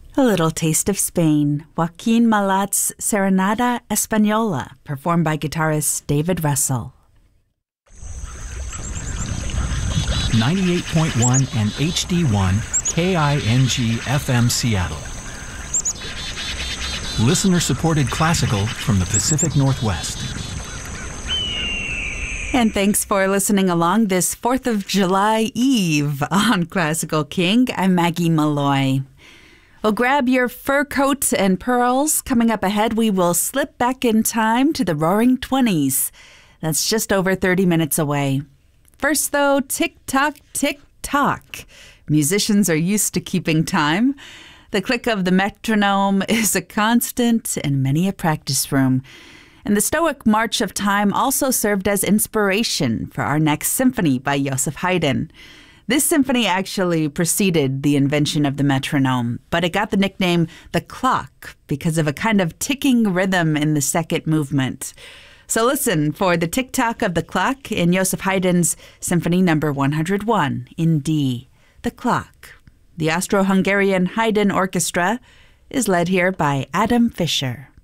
A little taste of Spain, Joaquin Malat's Serenata Española, performed by guitarist David Russell. 98.1 and HD1 KING FM Seattle. Listener-supported classical from the Pacific Northwest. And thanks for listening along this 4th of July Eve on Classical King. I'm Maggie Malloy. Well, grab your fur coat and pearls. Coming up ahead, we will slip back in time to the Roaring 20s. That's just over 30 minutes away. First, though, tick-tock, tick-tock. Musicians are used to keeping time. The click of the metronome is a constant in many a practice room. And the Stoic March of Time also served as inspiration for our next symphony by Joseph Haydn. This symphony actually preceded the invention of the metronome, but it got the nickname the clock because of a kind of ticking rhythm in the second movement. So listen for the tick-tock of the clock in Joseph Haydn's Symphony No. 101 in D, the clock. The Austro-Hungarian Haydn Orchestra is led here by Adam Fischer.